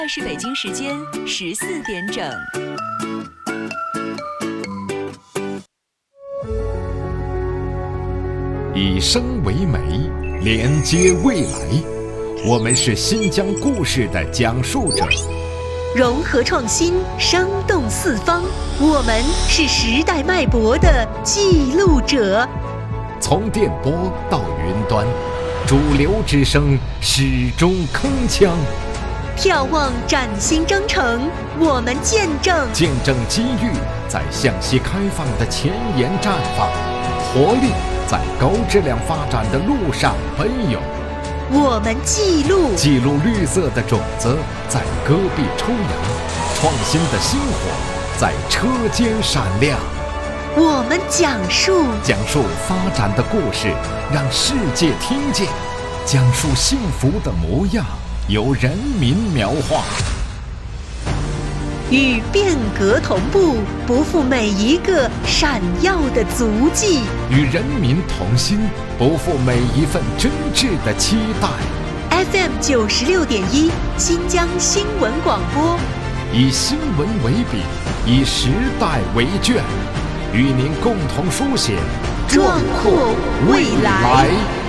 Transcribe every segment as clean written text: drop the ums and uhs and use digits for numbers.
现在是北京时间14点整。 以声为媒，连接未来。我们是新疆故事的讲述者， 融合创新，生动四方。我们是时代脉搏的记录者。 从电波到云端，主流之声始终铿锵。 眺望崭新征程，我们见证机遇在向西开放的前沿绽放，活力在高质量发展的路上奔涌。 我们记录绿色的种子在戈壁抽芽，创新的星火在车间闪亮。 我们讲述发展的故事，让世界听见；讲述幸福的模样，由人民描画。 与变革同步，不负每一个闪耀的足迹； 与人民同心，不负每一份真挚的期待。 FM 96.1新疆新闻广播， 以新闻为笔，以时代为卷，与您共同书写壮阔未来。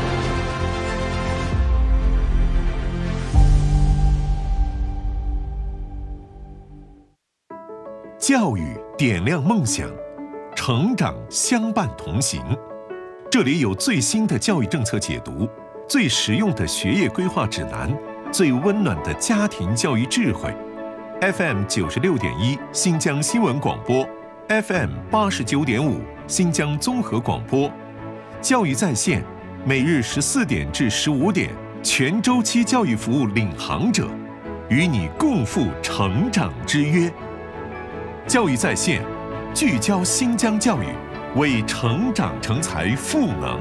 教育点亮梦想，成长相伴同行。这里有最新的教育政策解读，最实用的学业规划指南，最温暖的家庭教育智慧。FM 96.1新疆新闻广播， FM 89.5新疆综合广播。教育在线，每日14点至15点，全周期教育服务领航者，与你共赴成长之约。教育在线，聚焦新疆教育，为成长成才赋能。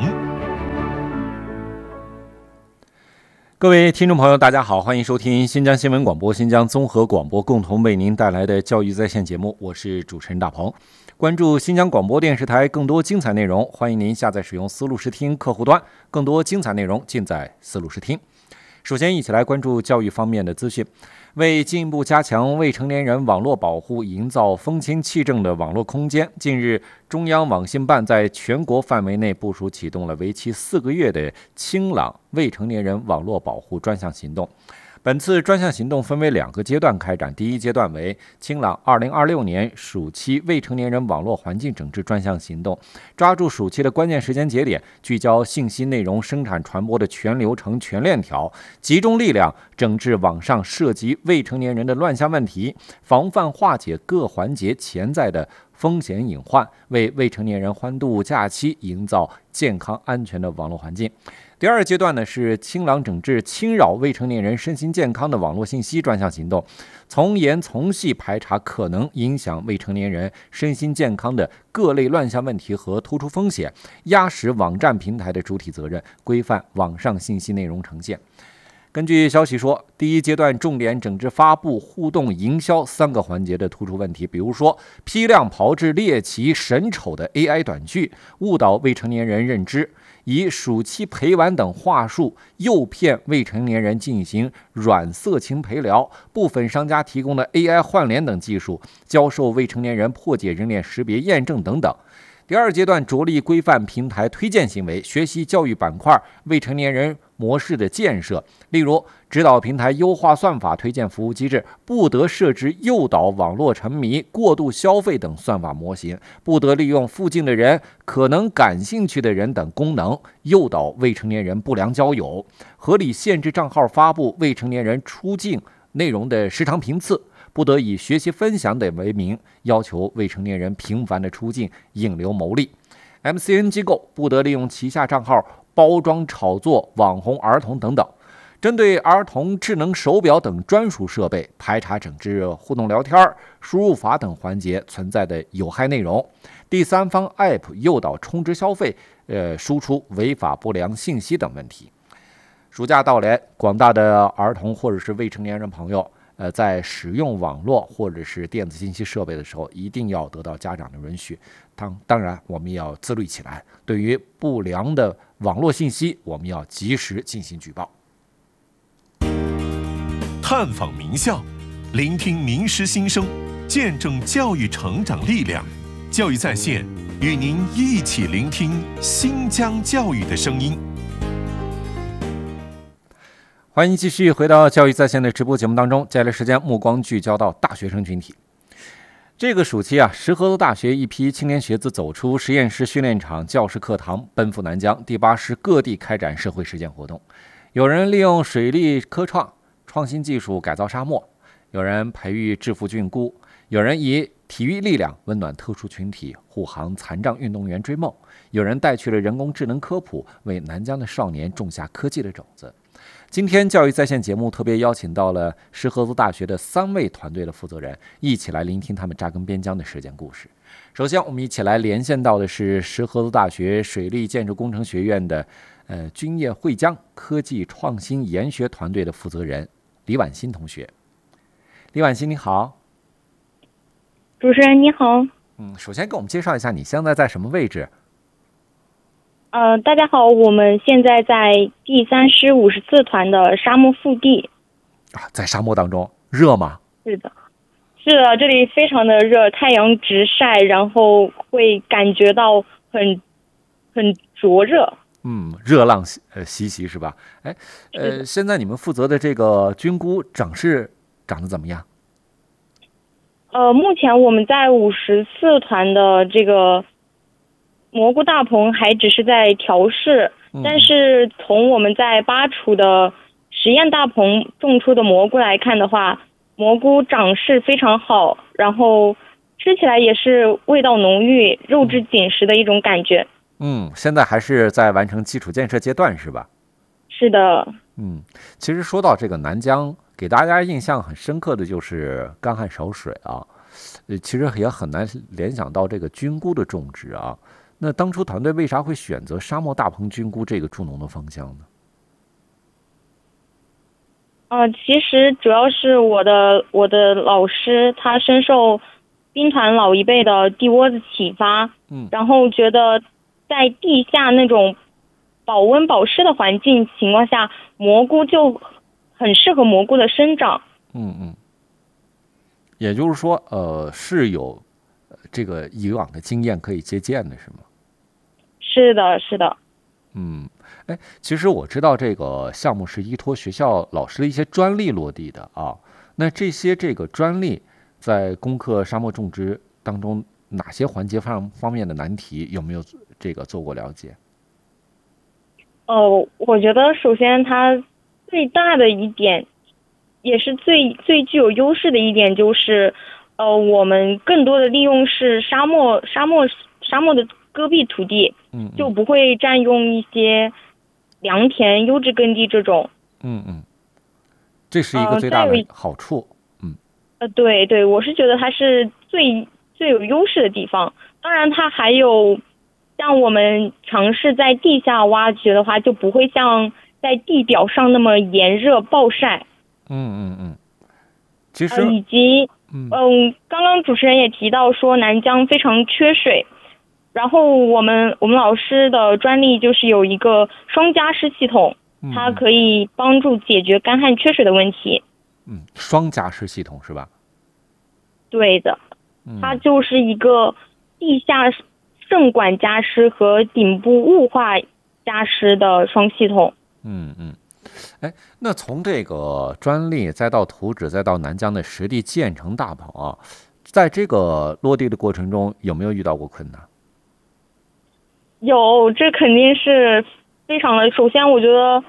各位听众朋友，大家好，欢迎收听新疆新闻广播、新疆综合广播共同为您带来的教育在线节目，我是主持人大鹏。关注新疆广播电视台更多精彩内容，欢迎您下载使用思路视听客户端，更多精彩内容尽在思路视听。首先一起来关注教育方面的资讯。为进一步加强未成年人网络保护，营造风清气正的网络空间，近日中央网信办在全国范围内部署启动了为期4个月的清朗未成年人网络保护专项行动。本次专项行动分为2个阶段开展，第一阶段为清朗2026年暑期未成年人网络环境整治专项行动，抓住暑期的关键时间节点，聚焦信息内容生产传播的全流程全链条，集中力量整治网上涉及未成年人的乱象问题，防范化解各环节潜在的风险隐患，为未成年人欢度假期营造健康安全的网络环境。第二阶段呢是清朗整治侵扰未成年人身心健康的网络信息专项行动，从严从细排查可能影响未成年人身心健康的各类乱象问题和突出风险，压实网站平台的主体责任，规范网上信息内容呈现。根据消息说，第一阶段重点整治发布、互动、营销3个环节的突出问题，比如说批量炮制猎奇神丑的 AI 短剧，误导未成年人认知，以暑期陪玩等话术诱骗未成年人进行软色情陪聊，部分商家提供的 AI 换脸等技术，教授未成年人破解人脸识别验证等等。第二阶段着力规范平台推荐行为，学习教育板块未成年人模式的建设，例如指导平台优化算法推荐服务机制，不得设置诱导网络沉迷、过度消费等算法模型，不得利用附近的人、可能感兴趣的人等功能诱导未成年人不良交友，合理限制账号发布未成年人出境内容的时长频次，不得以学习分享等为名要求未成年人频繁的出境引流牟利。MCN 机构不得利用旗下账号包装炒作网红儿童等等。针对儿童智能手表等专属设备，排查整治互动聊天、输入法等环节存在的有害内容，第三方 App 诱导充值消费，输出违法不良信息等问题。暑假到来，广大的儿童或者是未成年人朋友，在使用网络或者是电子信息设备的时候，一定要得到家长的允许。当然，我们也要自律起来。对于不良的网络信息，我们要及时进行举报。 探访名校， 聆听名师心声，见证教育成长力量。教育在线与您一起聆听新疆教育的声音。 欢迎继续回到教育在线的直播节目当中。接下来时间目光聚焦到大学生群体。这个暑期石河子大学一批青年学子走出实验室训练场、教师课堂，奔赴南疆第8师各地开展社会实践活动。有人利用水利科创新技术改造沙漠，有人培育致富菌菇，有人以体育力量温暖特殊群体，护航残障运动员追梦，有人带去了人工智能科普，为南疆的少年种下科技的种子。今天教育在线节目特别邀请到了石河子大学的3位团队的负责人，一起来聆听他们扎根边疆的实践故事。首先我们一起来连线到的是石河子大学水利建筑工程学院的军业汇江科技创新研学团队的负责人李婉欣同学。李婉欣你好。 主持人你好。 首先给我们介绍一下你现在在什么位置？ 大家好，我们现在在第3师54团的沙漠腹地。 在沙漠当中，热吗？ 是的，这里非常的热，太阳直晒，然后会感觉到很灼热。 热浪习习是吧？现在你们负责的这个菌菇长得怎么样？ 目前我们在54团的这个蘑菇大棚还只是在调试，但是从我们在巴楚的实验大棚种出的蘑菇来看的话，蘑菇长势非常好，然后吃起来也是味道浓郁、肉质紧实的一种感觉。 现在还是在完成基础建设阶段是吧？ 是的。 其实说到这个南疆，给大家印象很深刻的就是干旱少水其实也很难联想到这个菌菇的种植那当初团队为啥会选择沙漠大棚菌菇这个助农的方向呢？ 其实主要是我的老师他深受兵团老一辈的地窝子启发，然后觉得在地下那种保温保湿的环境情况下，蘑菇就很适合蘑菇的生长。 也就是说是有这个以往的经验可以借鉴的是吗？ 是的。 其实我知道这个项目是依托学校老师的一些专利落地的那这个专利在攻克沙漠种植当中哪些环节方面的难题有没有这个做过了解？ 我觉得首先它最大的一点，也是最具有优势的一点就是我们更多的利用是沙漠的戈壁土地，就不会占用一些良田、优质耕地这种。 这是一个最大的好处。 对，我是觉得它是最有优势的地方。当然，它还有像我们尝试在地下挖掘的话，就不会像在地表上那么炎热暴晒。 其实以及刚刚主持人也提到说南疆非常缺水。然后我们老师的专利就是有一个双加湿系统，它可以帮助解决干旱缺水的问题。 双加湿系统是吧？对的，它就是一个地下渗管加湿和顶部雾化加湿的双系统。 那从这个专利再到图纸再到南疆的实地建成大棚在这个落地的过程中有没有遇到过困难？ 有，这肯定是非常的。首先我觉得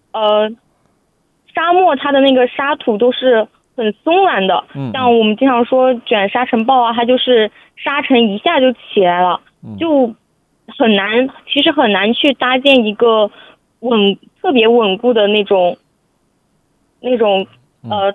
沙漠它的那个沙土都是很松软的，像我们经常说卷沙尘暴它就是沙尘一下就起来了，就其实很难去搭建一个特别稳固的那种